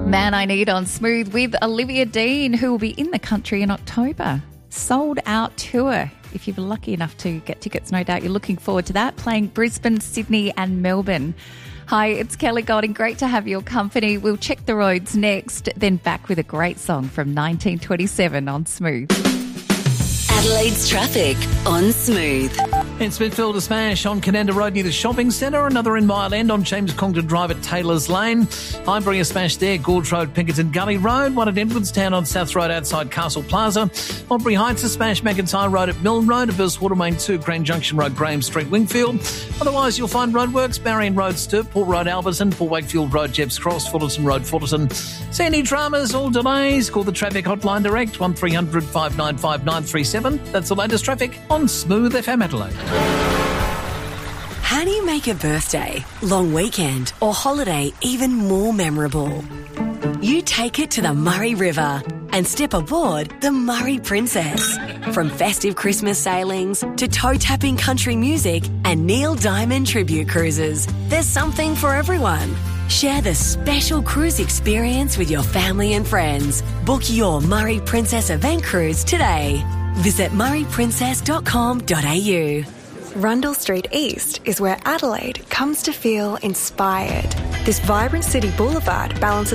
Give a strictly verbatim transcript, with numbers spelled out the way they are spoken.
Man I Need on Smooth with Olivia Dean, who will be in the country in October. Sold out tour. If you're lucky enough to get tickets, no doubt you're looking forward to that. Playing Brisbane, Sydney and Melbourne. Hi, it's Kelly Golding. Great to have your company. We'll check the roads next, then back with a great song from nineteen twenty-seven on Smooth. Adelaide's traffic on Smooth. In Smithfield, a smash on Cananda Road near the shopping centre. Another in Mile End on James Congdon Drive at Taylor's Lane. Highbury, a smash there. Gorge Road, Pinkerton Gully Road. One at Edwardstown on South Road outside Castle Plaza. Aubrey Heights, a smash. McIntyre Road at Milne Road. Abels Watermain two, Grand Junction Road, Graham Street, Wingfield. Otherwise, you'll find roadworks. Marion Road, Sturt, Port Road, Alberton. Port Wakefield Road, Jebbs Cross. Fullerton Road, Fullerton. See any dramas, all delays? Call the traffic hotline direct, one three hundred, five nine five, nine three seven. That's the latest traffic on Smooth F M Adelaide. How do you make a birthday, long weekend or holiday even more memorable? You take it to the Murray River and step aboard the Murray Princess. From festive Christmas sailings to toe-tapping country music and Neil Diamond tribute cruises, there's something for everyone. Share the special cruise experience with your family and friends. Book your Murray Princess event cruise today. Visit murray princess dot com dot a u. Rundle Street East is where Adelaide comes to feel inspired. This vibrant city boulevard balances